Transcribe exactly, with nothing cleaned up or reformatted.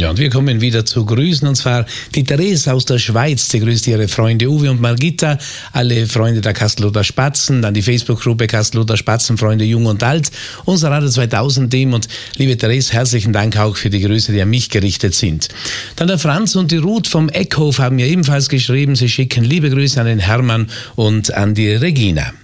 Ja, und wir kommen wieder zu Grüßen, und zwar die Therese aus der Schweiz, die grüßt ihre Freunde Uwe und Margita, alle Freunde der Kastelruther Spatzen, dann die Facebook-Gruppe Kastelruther Spatzenfreunde Jung und Alt, unser Radio zweitausend-Team, und liebe Therese, herzlichen Dank auch für die Grüße, die an mich gerichtet sind. Dann der Franz und die Ruth vom Eckhof haben mir ebenfalls geschrieben, sie schicken liebe Grüße an den Hermann und an die Regina.